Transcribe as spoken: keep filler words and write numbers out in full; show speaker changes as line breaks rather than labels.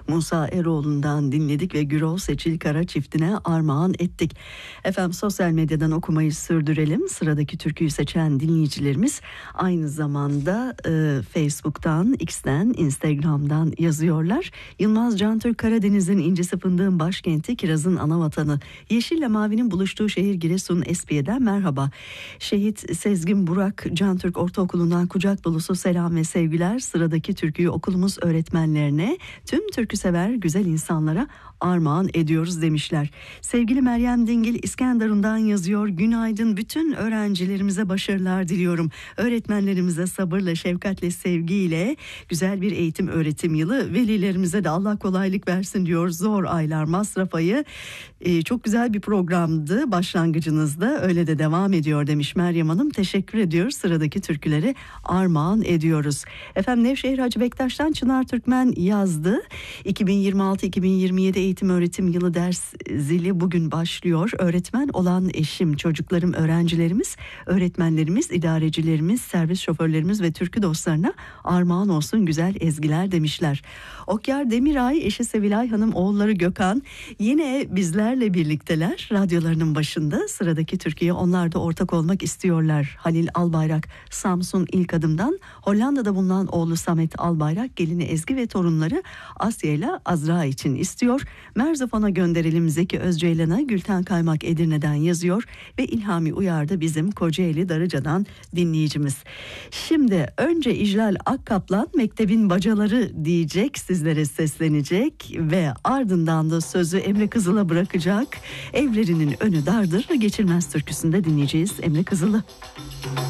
Musa Eroğlu'ndan dinledik ve Gürol Seçil Kara çiftine armağan ettik. Efendim sosyal medyadan okumayı sürdürelim. Sıradaki türküyü seçen dinleyicilerimiz aynı zamanda e, Facebook'tan, X'ten, Instagram'dan yazıyorlar. Yılmaz Cantürk, Karadeniz'in incisi fındığın başkenti, kirazın anavatanı, yeşille mavinin buluştuğu şehir Giresun Espiye'den merhaba. Şehit Sezgin Burak Cantürk Ortaokulu'ndan kucak dolusu selam ve sevgiler. Sıradaki türküyü okulumuz öğretmenlerine, tüm türkü sever güzel insanlara armağan ediyoruz demişler. Sevgili Meryem Dingil İskenderun'dan yazıyor. Günaydın, bütün öğrencilerimize başarılar diliyorum. Öğretmenlerimize sabırla, şefkatle, sevgiyle güzel bir eğitim öğretim yılı. Velilerimize de Allah kolaylık versin diyor. Zor aylar masraf ayı. Ee, çok güzel bir programdı başlangıcınızda, öyle de devam ediyor demiş Meryem Hanım. Teşekkür ediyoruz. Sıradaki türküleri armağan ediyoruz. Efendim Nevşehir Hacı Bektaş'tan Çınar Türkmen yazdı. iki bin yirmi altı iki bin yirmi yedi eğitim öğretim yılı ders zili bugün başlıyor. Öğretmen olan eşim, çocuklarım, öğrencilerimiz, öğretmenlerimiz, idarecilerimiz, servis şoförlerimiz ve türkü dostlarına armağan olsun güzel ezgiler demişler. Okyar Demiray, eşi Sevilay Hanım, oğulları Gökhan yine bizlerle birlikteler. Radyolarının başında. Sıradaki türküye onlar da ortak olmak istiyorlar. Halil Albayrak Samsun İlk Adım'dan, Hollanda'da bulunan oğlu Samet Albayrak gelini Ezgi ve torunları Asya ile Azra için istiyor. Merzifon'a gönderelim Zeki Özceylan'a, Gülten Kaymak Edirne'den yazıyor ve İlhami Uyar da bizim Kocaeli Darıca'dan dinleyicimiz. Şimdi önce İclal Akkaplan Mektebin Bacaları diyecek, sizlere seslenecek ve ardından da sözü Emre Kızıl'a bırakacak. Evlerinin önü dardır, geçilmez türküsünde dinleyeceğiz Emre Kızıl'ı.